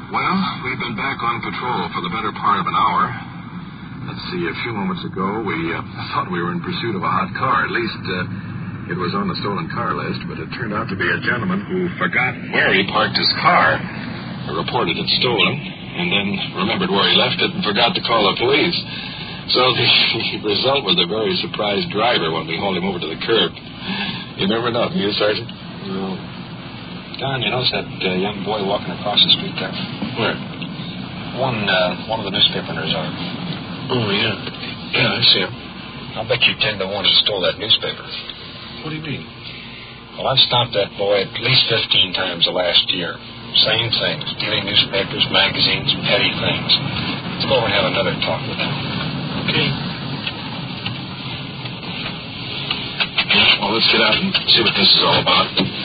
Well, we've been back on patrol for the better part of an hour. Let's see, a few moments ago, we thought we were in pursuit of a hot car. At least, it was on the stolen car list, but it turned out to be a gentleman who forgot where he parked his car, reported it stolen, and then remembered where he left it and forgot to call the police. So the result was a very surprised driver when we hauled him over to the curb. You never know, do you, Sergeant? No. Don, you notice that young boy walking across the street there? Where? One of the newspaper owners are. Oh, yeah. Yeah, I see him. I'll bet you 10 to 1 he stole that newspaper. What do you mean? Well, I've stopped that boy at least 15 times the last year. Same thing, stealing newspapers, magazines, petty things. Let's go over and have another talk with him. Okay. Well, let's get out and see what this is all about.